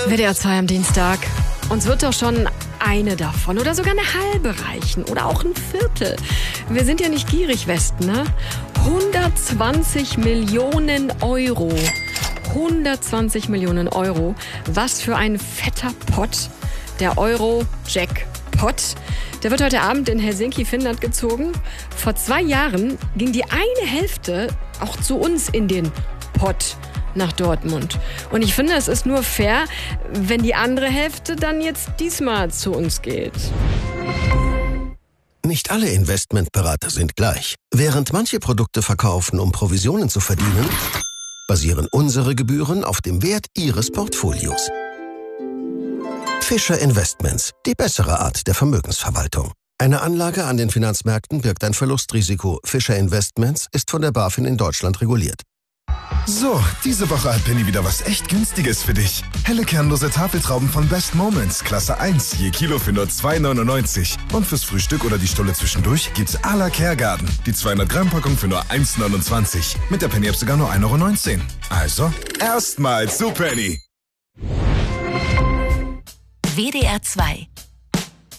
WDR 2 am Dienstag. Uns wird doch schon eine davon oder sogar eine halbe reichen oder auch ein Viertel. Wir sind ja nicht gierig, Westen, ne? 120 Millionen Euro. 120 Millionen Euro. Was für ein fetter Pott. Der Euro-Jackpot. Der wird heute Abend in Helsinki, Finnland gezogen. Vor 2 Jahren ging die eine Hälfte auch zu uns in den Pott nach Dortmund. Und ich finde, es ist nur fair, wenn die andere Hälfte dann jetzt diesmal zu uns geht. Nicht alle Investmentberater sind gleich. Während manche Produkte verkaufen, um Provisionen zu verdienen, basieren unsere Gebühren auf dem Wert Ihres Portfolios. Fischer Investments, die bessere Art der Vermögensverwaltung. Eine Anlage an den Finanzmärkten birgt ein Verlustrisiko. Fischer Investments ist von der BaFin in Deutschland reguliert. So, diese Woche hat Penny wieder was echt Günstiges für dich. Helle kernlose Tafeltrauben von Best Moments, Klasse 1, je Kilo für nur 2,99. Und fürs Frühstück oder die Stulle zwischendurch gibt's à la Kergarten. Die 200 Gramm Packung für nur 1,29. Mit der Penny-App sogar nur 1,19 €. Also, erstmal zu Penny. WDR 2